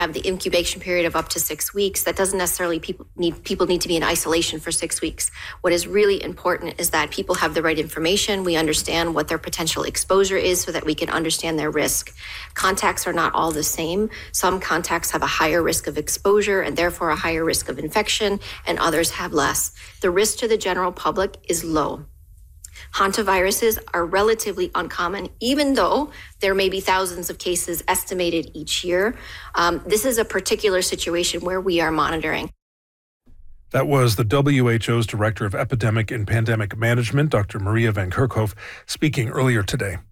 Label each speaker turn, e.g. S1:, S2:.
S1: have the incubation period of up to 6 weeks. That doesn't necessarily people need to be in isolation for 6 weeks. What is really important is that people have the right information. We understand what their potential exposure is so that we can understand their risk. Contacts are not all the same. Some contacts have a higher risk of exposure and therefore a higher risk of infection, and others have less. The risk to the general public is low. Hantaviruses are relatively uncommon, even though there may be thousands of cases estimated each year. This is a particular situation where we are monitoring.
S2: That was the WHO's Director of Epidemic and Pandemic Management, Dr. Maria Van Kerkhove, speaking earlier today.